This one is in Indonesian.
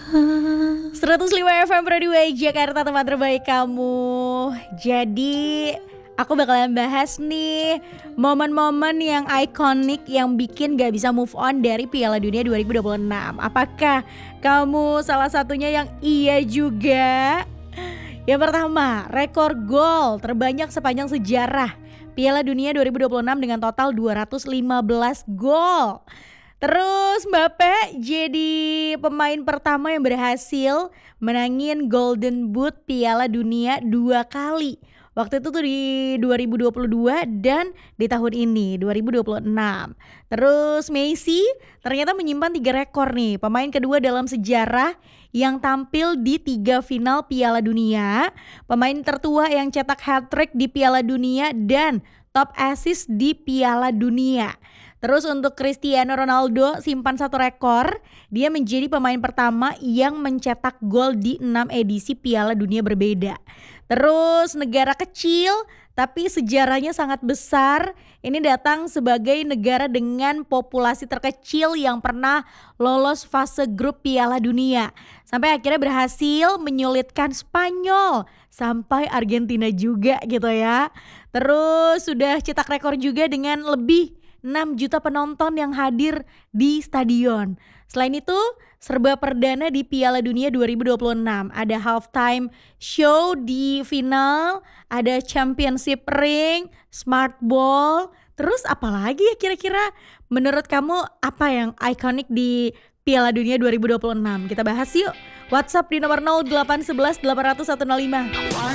105 FM Broadway Jakarta, tempat terbaik kamu. Jadi aku bakalan bahas nih momen-momen yang ikonik yang bikin gak bisa move on dari Piala Dunia 2026. Apakah kamu salah satunya yang iya juga? Yang pertama, rekor gol terbanyak sepanjang sejarah Piala Dunia 2026 dengan total 215 gol. Terus Mbappe jadi pemain pertama yang berhasil menangin Golden Boot Piala Dunia 2 kali. Waktu itu tuh di 2022 dan di tahun ini 2026. Terus Messi ternyata menyimpan 3 rekor nih. Pemain kedua dalam sejarah yang tampil di 3 final Piala Dunia. Pemain tertua yang cetak hat-trick di Piala Dunia dan top assist di Piala Dunia. Terus untuk Cristiano Ronaldo simpan 1 rekor. Dia menjadi pemain pertama yang mencetak gol di 6 edisi Piala Dunia berbeda. Terus negara kecil tapi sejarahnya sangat besar. Ini datang sebagai negara dengan populasi terkecil yang pernah lolos fase grup Piala Dunia. Sampai akhirnya berhasil menyulitkan Spanyol sampai Argentina juga gitu ya. Terus sudah cetak rekor juga dengan lebih 6 juta penonton yang hadir di stadion. Selain itu, serba perdana di Piala Dunia 2026. Ada halftime show di final, ada championship ring, smart ball. Terus apa lagi ya kira-kira? Menurut kamu apa yang ikonik di Piala Dunia 2026? Kita bahas yuk. WhatsApp di nomor 0811 800 105.